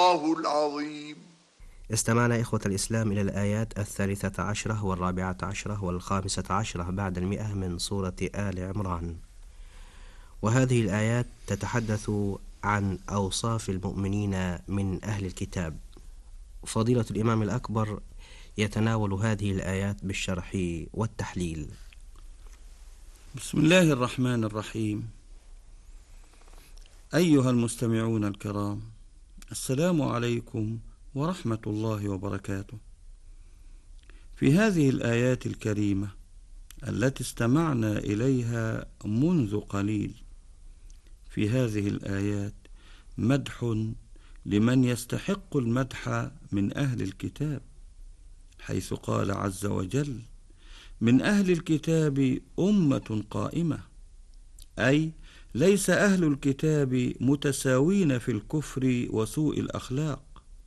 الله العظيم. استمعنا إخوة الإسلام إلى الآيات 13 و14 و15 بعد 100 من سورة آل عمران، وهذه الآيات تتحدث عن أوصاف المؤمنين من أهل الكتاب. فضيلة الإمام الأكبر يتناول هذه الآيات بالشرح والتحليل. بسم الله الرحمن الرحيم. أيها المستمعون الكرام، السلام عليكم ورحمة الله وبركاته. في هذه الآيات الكريمة التي استمعنا إليها منذ قليل، في هذه الآيات مدح لمن يستحق المدح من أهل الكتاب، حيث قال عز وجل: من أهل الكتاب أمة قائمة، أي ليس أهل الكتاب متساوين في الكفر وسوء الأخلاق،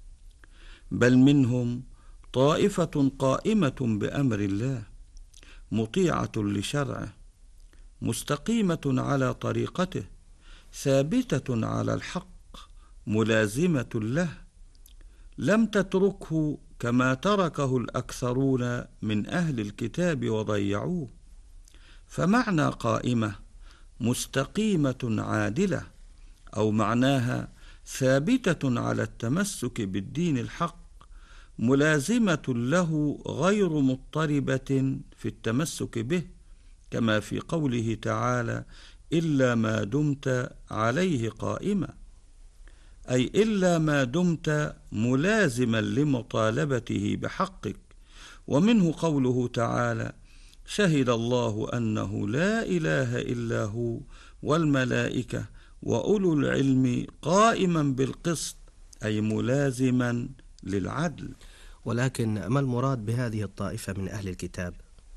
بل منهم طائفة قائمة بأمر الله، مطيعة لشرعه، مستقيمة على طريقته، ثابتة على الحق، ملازمة له، لم تتركه كما تركه الأكثرون من أهل الكتاب وضيعوه. فمعنى قائمة مستقيمة عادلة، أو معناها ثابتة على التمسك بالدين الحق، ملازمة له غير مضطربة في التمسك به، كما في قوله تعالى: إلا ما دمت عليه قائما، أي إلا ما دمت ملازما لمطالبته بحقك. ومنه قوله تعالى: شهد الله أنه لا إله إلا هو والملائكة وأولو العلم قائما بالقسط، أي ملازما للعدل. ولكن ما المراد بهذه الطائفة من أهل الكتاب؟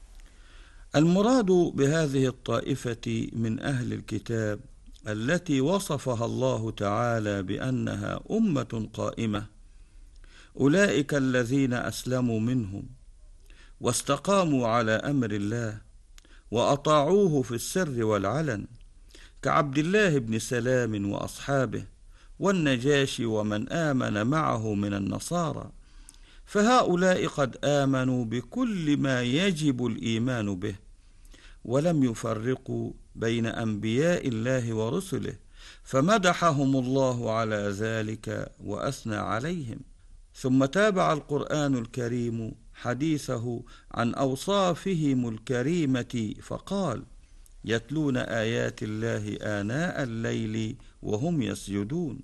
المراد بهذه الطائفة من أهل الكتاب التي وصفها الله تعالى بأنها أمة قائمة، أولئك الذين أسلموا منهم واستقاموا على أمر الله وأطاعوه في السر والعلن، كعبد الله بن سلام وأصحابه والنجاشي ومن آمن معه من النصارى. فهؤلاء قد آمنوا بكل ما يجب الإيمان به، ولم يفرقوا بين أنبياء الله ورسله، فمدحهم الله على ذلك وأثنى عليهم. ثم تابع القرآن الكريم حديثه عن أوصافهم الكريمة فقال: يتلون آيات الله آناء الليل وهم يسجدون.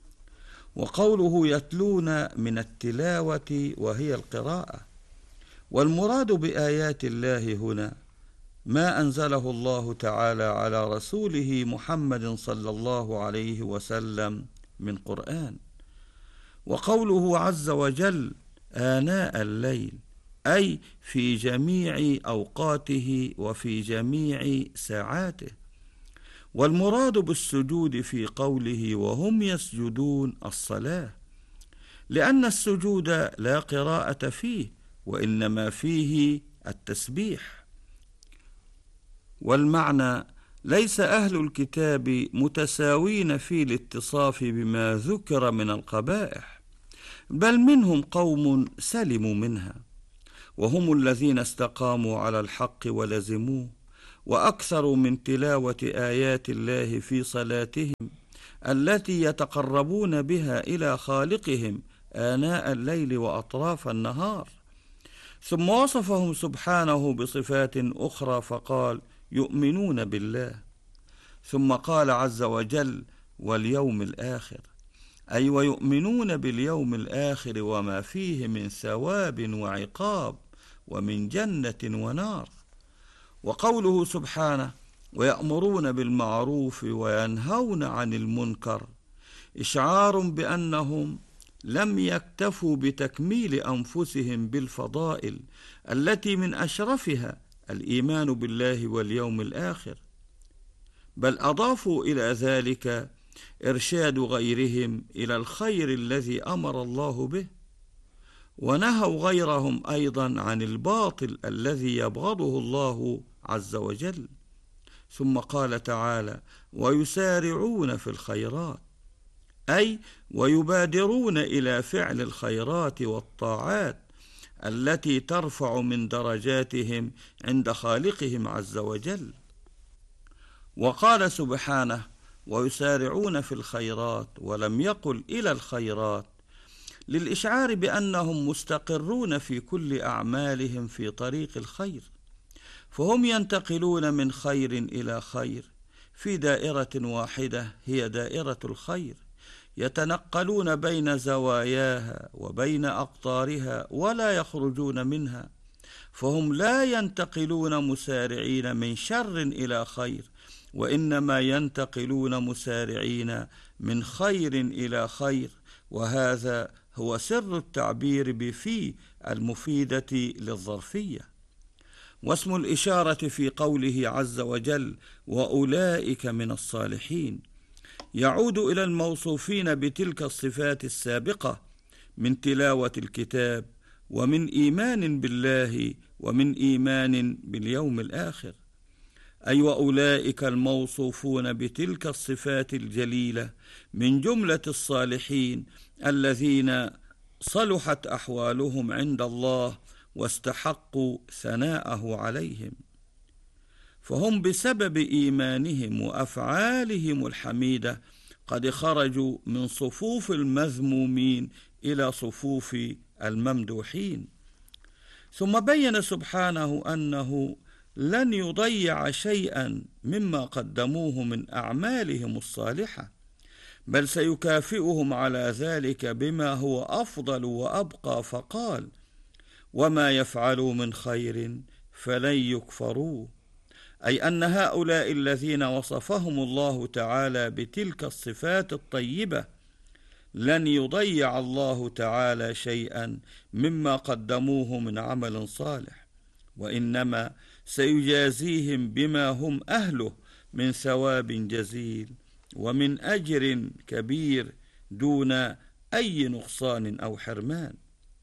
وقوله يتلون من التلاوة وهي القراءة. والمراد بآيات الله هنا ما أنزله الله تعالى على رسوله محمد صلى الله عليه وسلم من قرآن. وقوله عز وجل آناء الليل، أي في جميع أوقاته وفي جميع ساعاته. والمراد بالسجود في قوله وهم يسجدون الصلاة، لأن السجود لا قراءة فيه، وإنما فيه التسبيح. والمعنى ليس أهل الكتاب متساوين في الاتصاف بما ذكر من القبائح، بل منهم قوم سلموا منها، وهم الذين استقاموا على الحق ولزموه، وأكثروا من تلاوة آيات الله في صلاتهم التي يتقربون بها إلى خالقهم آناء الليل وأطراف النهار. ثم وصفهم سبحانه بصفات أخرى فقال: يؤمنون بالله. ثم قال عز وجل: واليوم الآخر، أي ويؤمنون باليوم الآخر وما فيه من ثواب وعقاب ومن جنة ونار. وقوله سبحانه: ويأمرون بالمعروف وينهون عن المنكر، إشعار بأنهم لم يكتفوا بتكميل أنفسهم بالفضائل التي من أشرفها الإيمان بالله واليوم الآخر، بل أضافوا إلى ذلك إرشاد غيرهم إلى الخير الذي أمر الله به، ونهوا غيرهم أيضا عن الباطل الذي يبغضه الله عز وجل. ثم قال تعالى: ويسارعون في الخيرات، أي ويبادرون إلى فعل الخيرات والطاعات التي ترفع من درجاتهم عند خالقهم عز وجل. وقال سبحانه: ويسارعون في الخيرات، ولم يقل إلى الخيرات، للإشعار بأنهم مستقرون في كل أعمالهم في طريق الخير، فهم ينتقلون من خير إلى خير في دائرة واحدة هي دائرة الخير، يتنقلون بين زواياها وبين أقطارها ولا يخرجون منها، فهم لا ينتقلون مسارعين من شر إلى خير، وإنما ينتقلون مسارعين من خير إلى خير. وهذا هو سر التعبير بفي المفيدة للظرفية. واسم الإشارة في قوله عز وجل: وأولئك من الصالحين، يعود إلى الموصوفين بتلك الصفات السابقة من تلاوة الكتاب، ومن إيمان بالله، ومن إيمان باليوم الآخر، أي وأولئك الموصوفون بتلك الصفات الجليلة من جملة الصالحين الذين صلحت أحوالهم عند الله واستحقوا ثناءه عليهم، فهم بسبب إيمانهم وأفعالهم الحميدة قد خرجوا من صفوف المذمومين إلى صفوف الممدوحين. ثم بين سبحانه أنه لن يضيع شيئا مما قدموه من أعمالهم الصالحة، بل سيكافئهم على ذلك بما هو أفضل وأبقى، فقال: وما يفعلوا من خير فلن يكفروه، أي أن هؤلاء الذين وصفهم الله تعالى بتلك الصفات الطيبة لن يضيع الله تعالى شيئا مما قدموه من عمل صالح، وإنما سيجازيهم بما هم أهله من ثواب جزيل ومن أجر كبير دون أي نقصان أو حرمان.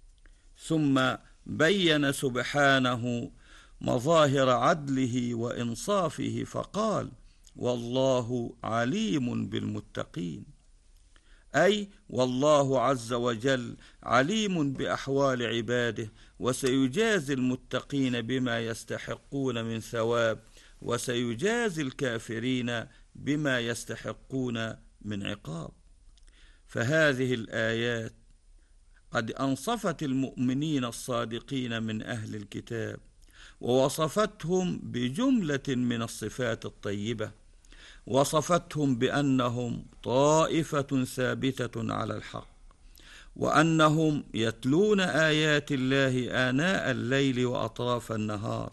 ثم بين سبحانه مظاهر عدله وإنصافه فقال: والله عليم بالمتقين، أي والله عز وجل عليم بأحوال عباده، وسيجازي المتقين بما يستحقون من ثواب، وسيجازي الكافرين بما يستحقون من عقاب. فهذه الآيات قد أنصفت المؤمنين الصادقين من أهل الكتاب، ووصفتهم بجملة من الصفات الطيبة، وصفتهم بأنهم طائفة ثابتة على الحق، وأنهم يتلون آيات الله آناء الليل وأطراف النهار،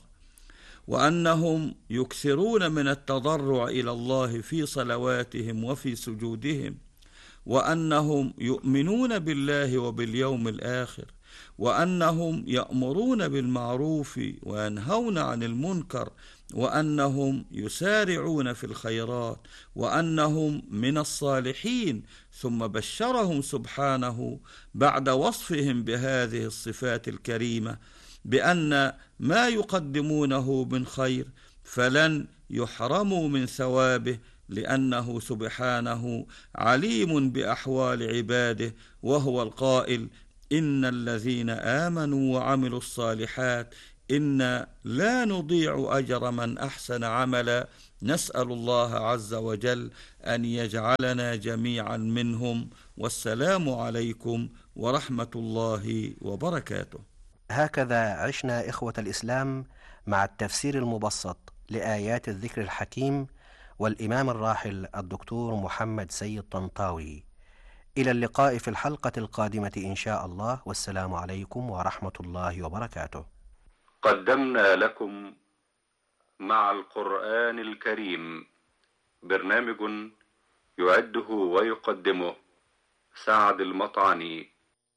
وأنهم يكثرون من التضرع إلى الله في صلواتهم وفي سجودهم، وأنهم يؤمنون بالله وباليوم الآخر، وأنهم يأمرون بالمعروف وينهون عن المنكر، وأنهم يسارعون في الخيرات، وأنهم من الصالحين. ثم بشرهم سبحانه بعد وصفهم بهذه الصفات الكريمة بأن ما يقدمونه من خير فلن يحرموا من ثوابه، لأنه سبحانه عليم بأحوال عباده، وهو القائل: إن الذين آمنوا وعملوا الصالحات إنا لا نضيع أجر من أحسن عملا. نسأل الله عز وجل أن يجعلنا جميعا منهم، والسلام عليكم ورحمة الله وبركاته. هكذا عشنا إخوة الإسلام مع التفسير المبسط لآيات الذكر الحكيم والإمام الراحل الدكتور محمد سيد طنطاوي. إلى اللقاء في الحلقة القادمة إن شاء الله، والسلام عليكم ورحمة الله وبركاته. قدمنا لكم مع القرآن الكريم برنامج يعده ويقدمه سعد المطعني.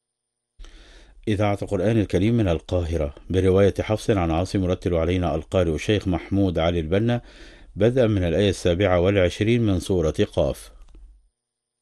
إذاعة القرآن الكريم من القاهرة برواية حفص عن عاصم، يرتل علينا القارئ الشيخ محمود علي البنا بدءا من الآية 27 من سورة قاف.